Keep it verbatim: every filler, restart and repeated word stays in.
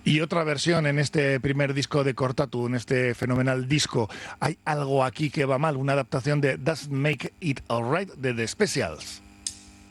Y otra versión en este primer disco de Cortatu, en este fenomenal disco. Hay algo aquí que va mal, una adaptación de Doesn't Make It Alright de The Specials.